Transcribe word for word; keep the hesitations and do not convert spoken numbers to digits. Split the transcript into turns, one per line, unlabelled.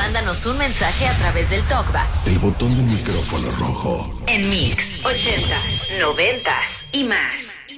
Mándanos un mensaje a través del TalkBack.
El botón del micrófono rojo.
En Mix, ochentas, noventas y más.